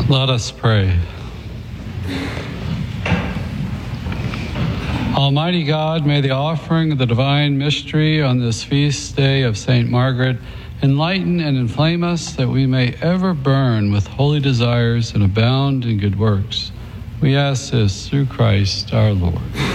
Let us pray. Almighty God, may the offering of the divine mystery on this feast day of St. Margaret enlighten and inflame us, that we may ever burn with holy desires and abound in good works. We ask this through Christ our Lord.